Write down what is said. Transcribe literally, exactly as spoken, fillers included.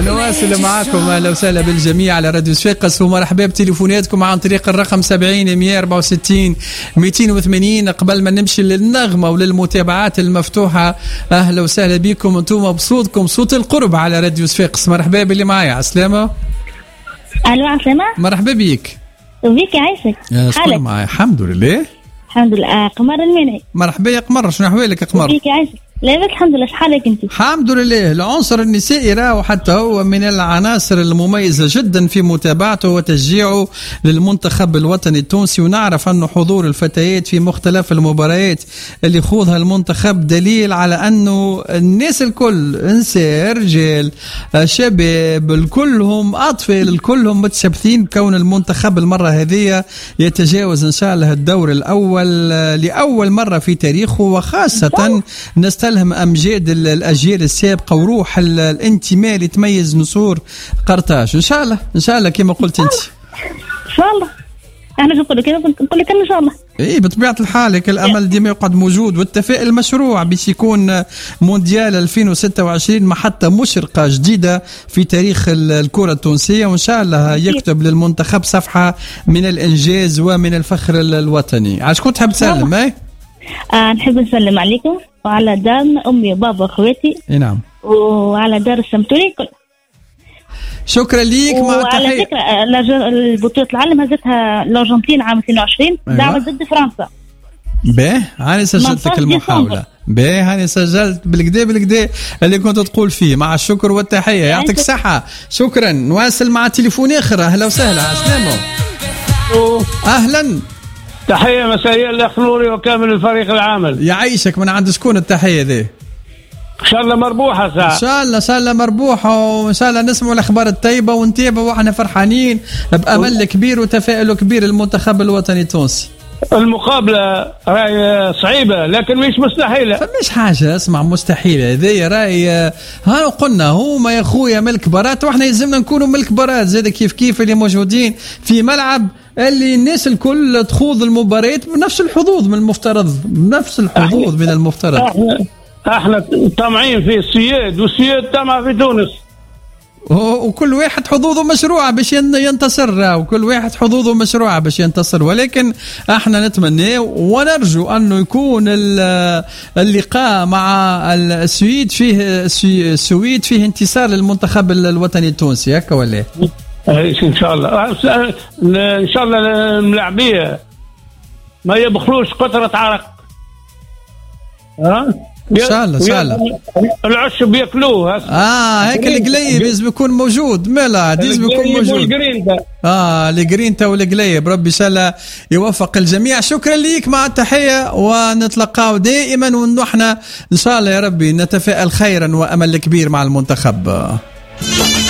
نواصل معاكم. اهلا وسهلا بالجميع على راديو صفاقس، ومرحبا بتليفوناتكم عن طريق الرقم سبعين مية وأربعة وستين مئتين وثمانين. قبل ما نمشي للنغمه وللمتابعات المفتوحه، اهلا وسهلا بكم انتم بصوتكم، صوت القرب على راديو صفاقس. مرحبا باللي معايا. عسلامه. الو عسلامه. مرحبا بيك. وبيك عايشك. حالك معايا؟ الحمد لله. الحمد لله. قمر المنعي. مرحبا يا قمر، شنو احوالك يا قمر؟ وبيك عايشك. لا بس الحمد لله. شحالك انت؟ الحمد لله. العنصر النسائي راهو حتى هو من العناصر المميزة جدا في متابعته وتشجيعه للمنتخب الوطني التونسي، ونعرف أنه حضور الفتيات في مختلف المباريات اللي خوضها المنتخب دليل على أنه الناس الكل، نساء رجال شباب، الكلهم أطفال، الكلهم متشبثين بكون المنتخب المرة هذه يتجاوز إن شاء الله الدور الأول لأول مرة في تاريخه، وخاصة نستلهم أمجاد الأجيال السابقة وروح الانتماء اللي تميز نسور قرطاج. إن شاء الله إن شاء الله كما قلت أنت. إن شاء الله. أنا نقول لك نقول لك إن شاء الله. إيه بطبيعة الحال الأمل ديما يقعد موجود، والتفاؤل مشروع باش يكون مونديال ألفين وستة وعشرين محطة مشرقة جديدة في تاريخ الكرة التونسية، وإن شاء الله يكتب للمنتخب صفحة من الإنجاز ومن الفخر الوطني. عاش كنت تحب تسلم؟ إيه آه نحب نسلم عليكم وعلى دارنا، أمي وبابا وأخواتي. نعم. وعلى دار السمتوري كل. شكرا ليك. مع تحية. وعلى فكرة البطولة العالم هزتها الأرجنتين عام اثنين وعشرين. أيوة. دعوة ضد فرنسا. باهي هاني سجلت لك المحاولة. باهي هاني سجلت بالكدا بالكدا اللي كنت تقول فيه. مع الشكر والتحية، يعطيك الصحة. شكرا. نواصل مع تليفون آخر. أهلا وسهلا. عسلامة. أهلا. تحية مسائية الأخ نوري وكامل الفريق العامل. يعيشك. من عند شكون التحية ذي؟ إن شاء الله مربوحة ساعة. إن شاء الله إن شاء الله مربوحة، وإن شاء الله نسمعوا الأخبار الطيبة ونتابعوا وإحنا فرحانين بأمل كبير وتفاؤل كبير المنتخب الوطني التونسي. المقابلة راي صعيبة لكن مش مستحيلة. فمش حاجة اسمع مستحيلة هذه راي. ها قلنا هما يا خويا ملك برات، واحنا يلزمنا نكونوا ملك برات زاد كيف كيف اللي موجودين في ملعب اللي الناس الكل تخوض المباريات بنفس الحظوظ من المفترض، بنفس الحظوظ من المفترض. احنا احنا طمعين في السياد والسياد طمع في تونس، وكل واحد حظوظه مشروعة باش ينتصر، وكل واحد حظوظه مشروعة باش ينتصر، ولكن احنا نتمنى ونرجو انه يكون اللقاء مع السويد فيه السويد فيه انتصار للمنتخب الوطني التونسي. هكا ولا ان شاء الله؟ ان شاء الله الملاعبيه ما يبخلوش قطره عرق. ها ان شاء الله ان شاء الله العشب ياكلوه. اه هيك القليب لازم يكون موجود. ملا لازم يكون موجود. اه الجرينتا والقليب. ربي ان شاء الله يوفق الجميع. شكرا ليك. مع التحيه، ونتلقاو دائما ونحن ان شاء الله يا ربي نتفائل خيرا وامل كبير مع المنتخب.